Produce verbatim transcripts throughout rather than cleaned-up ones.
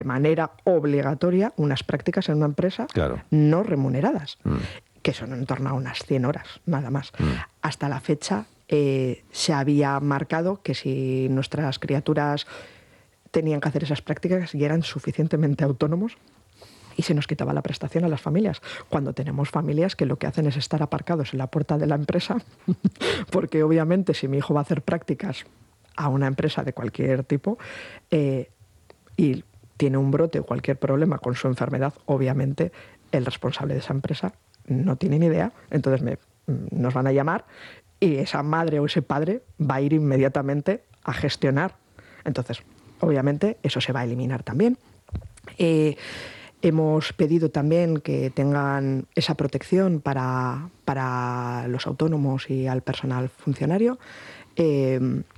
de manera obligatoria unas prácticas en una empresa claro. no remuneradas, mm. que son en torno a unas cien horas, nada más. Mm. Hasta la fecha eh, se había marcado que si nuestras criaturas tenían que hacer esas prácticas y eran suficientemente autónomos, y se nos quitaba la prestación a las familias, cuando tenemos familias que lo que hacen es estar aparcados en la puerta de la empresa, porque obviamente si mi hijo va a hacer prácticas a una empresa de cualquier tipo eh, y tiene un brote o cualquier problema con su enfermedad, obviamente el responsable de esa empresa no tiene ni idea, entonces me, nos van a llamar y esa madre o ese padre va a ir inmediatamente a gestionar. Entonces, obviamente, eso se va a eliminar también. Eh, hemos pedido también que tengan esa protección para, para los autónomos y al personal funcionario. Eh,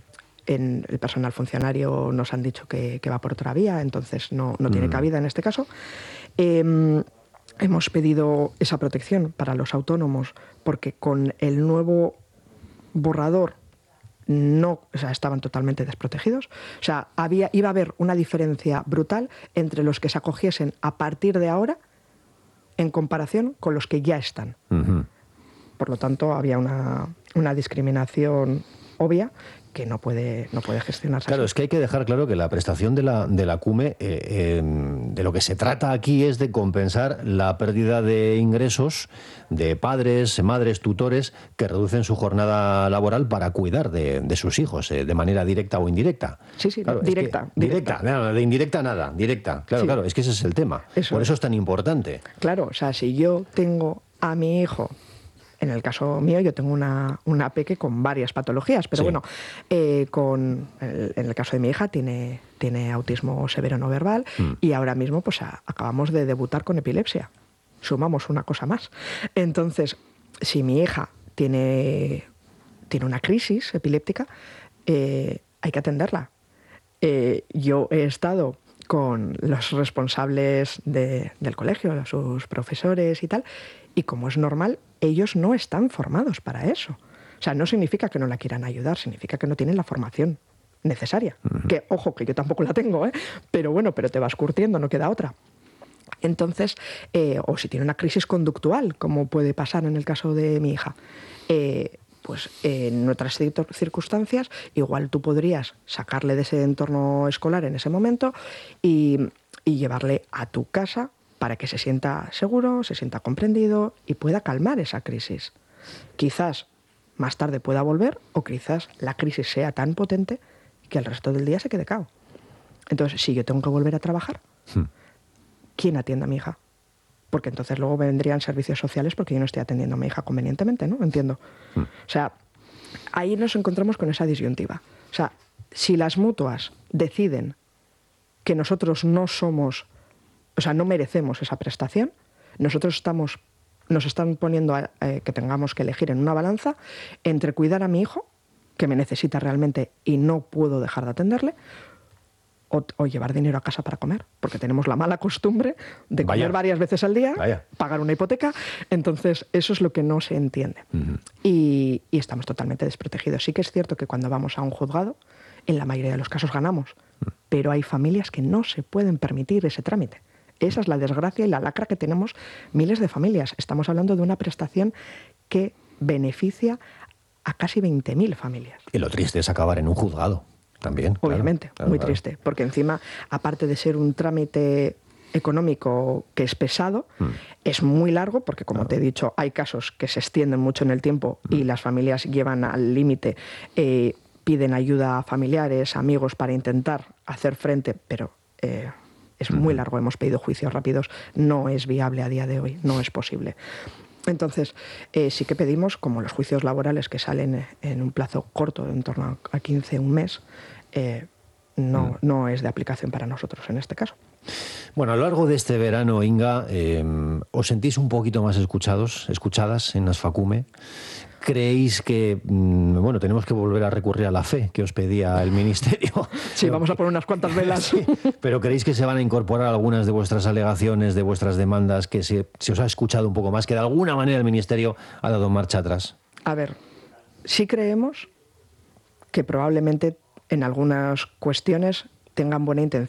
en el personal funcionario nos han dicho que, que va por otra vía, entonces no, no tiene cabida en este caso. Eh, hemos pedido esa protección para los autónomos porque con el nuevo borrador no, o sea, estaban totalmente desprotegidos. O sea, había, iba a haber una diferencia brutal entre los que se acogiesen a partir de ahora en comparación con los que ya están. Uh-huh. Por lo tanto, había una, una discriminación obvia que no puede, no puede gestionarse. Claro, así. Es que hay que dejar claro que la prestación de la, de la CUME, eh, eh, de lo que se trata aquí es de compensar la pérdida de ingresos de padres, madres, tutores que reducen su jornada laboral para cuidar de, de sus hijos, eh, de manera directa o indirecta. Sí, sí, claro, directa, es que, directa. Directa, no, de indirecta nada, directa. Claro, sí. claro, es que ese es el tema. Eso Por es. eso es tan importante. Claro, o sea, si yo tengo a mi hijo... En el caso mío, yo tengo una, una peque con varias patologías, pero sí. bueno, eh, con el, en el caso de mi hija tiene, tiene autismo severo no verbal mm. y ahora mismo pues a, acabamos de debutar con epilepsia. Sumamos una cosa más. Entonces, si mi hija tiene, tiene una crisis epiléptica, eh, hay que atenderla. Eh, yo he estado con los responsables de, del colegio, sus profesores y tal, y como es normal, ellos no están formados para eso. O sea, no significa que no la quieran ayudar, significa que no tienen la formación necesaria. Uh-huh. Que, ojo, que yo tampoco la tengo, ¿eh? Pero bueno, pero te vas curtiendo, no queda otra. Entonces, eh, o si tiene una crisis conductual, como puede pasar en el caso de mi hija, eh, pues eh, en otras circunstancias, igual tú podrías sacarle de ese entorno escolar en ese momento y, y llevarle a tu casa para que se sienta seguro, se sienta comprendido y pueda calmar esa crisis. Quizás más tarde pueda volver o quizás la crisis sea tan potente que el resto del día se quede cao. Entonces, si yo tengo que volver a trabajar, sí. ¿quién atiende a mi hija? Porque entonces luego vendrían servicios sociales porque yo no estoy atendiendo a mi hija convenientemente, ¿no? Entiendo. Mm. O sea, ahí nos encontramos con esa disyuntiva. O sea, si las mutuas deciden que nosotros no somos, o sea, no merecemos esa prestación, nosotros estamos, nos están poniendo a, eh, que tengamos que elegir en una balanza entre cuidar a mi hijo, que me necesita realmente y no puedo dejar de atenderle, O, o llevar dinero a casa para comer, porque tenemos la mala costumbre de comer Vaya. varias veces al día, Vaya. pagar una hipoteca, entonces eso es lo que no se entiende. Uh-huh. y, y estamos totalmente desprotegidos. Sí que es cierto que cuando vamos a un juzgado, en la mayoría de los casos ganamos, uh-huh. pero hay familias que no se pueden permitir ese trámite. Esa es la desgracia y la lacra que tenemos miles de familias. Estamos hablando de una prestación que beneficia a casi veinte mil familias. Y lo triste es acabar en un juzgado. También, obviamente, claro, claro, muy claro. triste, porque encima, aparte de ser un trámite económico que es pesado, mm. es muy largo, porque como claro. te he dicho, hay casos que se extienden mucho en el tiempo mm. y las familias llevan al límite, eh, piden ayuda a familiares, amigos para intentar hacer frente, pero eh, es mm. muy largo, hemos pedido juicios rápidos, no es viable a día de hoy, no es posible. Entonces, eh, sí que pedimos, como los juicios laborales que salen en un plazo corto, en torno a quince, un mes, eh, no, mm. no es de aplicación para nosotros en este caso. Bueno, a lo largo de este verano, Inga, eh, ¿os sentís un poquito más escuchados, escuchadas en Asfacume? ¿Creéis que, bueno, tenemos que volver a recurrir a la fe que os pedía el Ministerio? Sí, vamos a poner unas cuantas velas. Sí, pero ¿creéis que se van a incorporar algunas de vuestras alegaciones, de vuestras demandas, que se, se os ha escuchado un poco más, que de alguna manera el Ministerio ha dado marcha atrás? A ver, sí creemos que probablemente en algunas cuestiones tengan buena intención,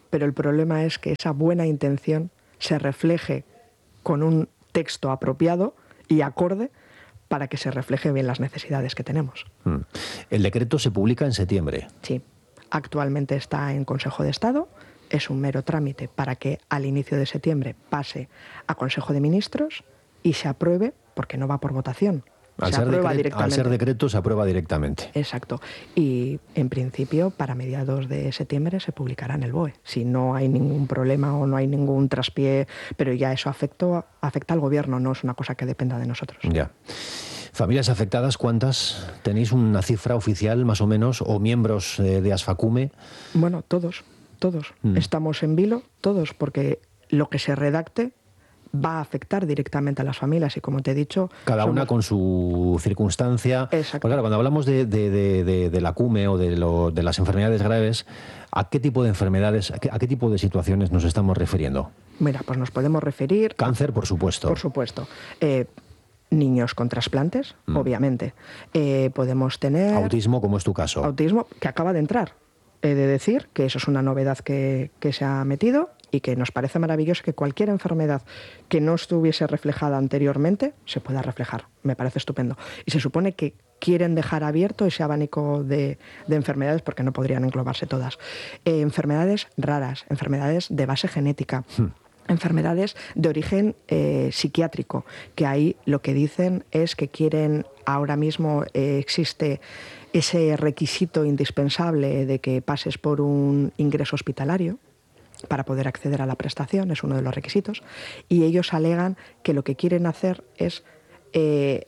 pero el problema es que esa buena intención se refleje con un texto apropiado y acorde para que se refleje bien las necesidades que tenemos. Mm. El decreto se publica en septiembre. Sí, actualmente está en Consejo de Estado, es un mero trámite para que al inicio de septiembre pase a Consejo de Ministros y se apruebe, porque no va por votación. Al se ser, aprueba decret, directamente. al ser decreto se aprueba directamente. Exacto. Y en principio para mediados de septiembre se publicará en el B O E. Si no hay ningún problema o no hay ningún traspié, pero ya eso afecta, afecta al gobierno, no es una cosa que dependa de nosotros. Ya. ¿Familias afectadas cuántas? ¿Tenéis una cifra oficial más o menos? ¿O miembros eh, de Asfacume? Bueno, todos, todos. Mm. Estamos en vilo, todos, porque lo que se redacte va a afectar directamente a las familias y, como te he dicho... Cada somos... una con su circunstancia. Exacto. Porque claro, cuando hablamos de, de, de, de, de la CUME o de, lo, de las enfermedades graves, ¿a qué tipo de enfermedades, a qué, a qué tipo de situaciones nos estamos refiriendo? Mira, pues nos podemos referir... Cáncer, por supuesto. Por supuesto. Eh, niños con trasplantes, mm. obviamente. Eh, podemos tener... Autismo, como es tu caso. Autismo, que acaba de entrar. He de decir que eso es una novedad que, que se ha metido y que nos parece maravilloso que cualquier enfermedad que no estuviese reflejada anteriormente se pueda reflejar. Me parece estupendo. Y se supone que quieren dejar abierto ese abanico de, de enfermedades porque no podrían englobarse todas. Eh, enfermedades raras, enfermedades de base genética. Hmm. Enfermedades de origen eh, psiquiátrico, que ahí lo que dicen es que quieren, ahora mismo eh, existe ese requisito indispensable de que pases por un ingreso hospitalario para poder acceder a la prestación, es uno de los requisitos, y ellos alegan que lo que quieren hacer es eh,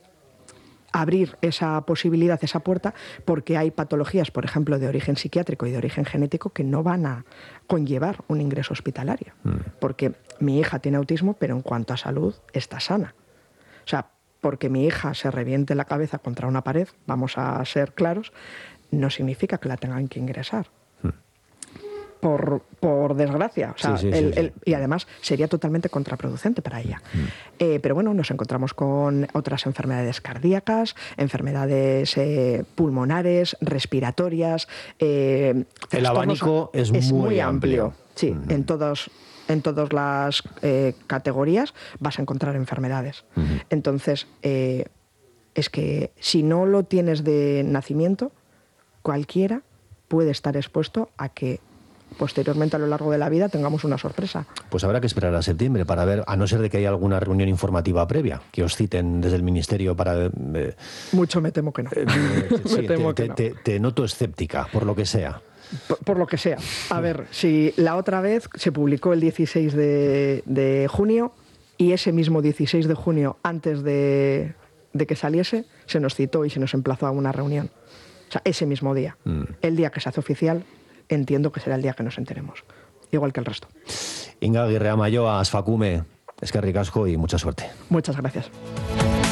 abrir esa posibilidad, esa puerta, porque hay patologías, por ejemplo, de origen psiquiátrico y de origen genético que no van a conllevar un ingreso hospitalario. Mm. Porque mi hija tiene autismo, pero en cuanto a salud está sana. O sea, porque mi hija se reviente la cabeza contra una pared, vamos a ser claros, no significa que la tengan que ingresar. Mm. Por, por desgracia. O sea, sí, sí, el, sí, sí. El, y además sería totalmente contraproducente para ella. Mm. Eh, pero bueno, nos encontramos con otras enfermedades cardíacas, enfermedades eh, pulmonares, respiratorias. Eh, el abanico es, es muy, muy amplio. amplio. Sí, mm. en todos... En todas las eh, categorías vas a encontrar enfermedades. Uh-huh. Entonces, eh, es que si no lo tienes de nacimiento, cualquiera puede estar expuesto a que posteriormente a lo largo de la vida tengamos una sorpresa. Pues habrá que esperar a septiembre para ver, a no ser de que haya alguna reunión informativa previa, que os citen desde el Ministerio para... Eh, Mucho me temo que no. Eh, sí, me temo te, que no. Te, te, te noto escéptica, por lo que sea. Por, por lo que sea. A ver, si la otra vez se publicó el dieciséis de, de junio y ese mismo dieciséis de junio, antes de, de que saliese, se nos citó y se nos emplazó a una reunión. O sea, ese mismo día. Mm. El día que se hace oficial, entiendo que será el día que nos enteremos. Igual que el resto. Inga Aguirre Amayo, Asfacume, eskerrik asko y mucha suerte. Muchas gracias.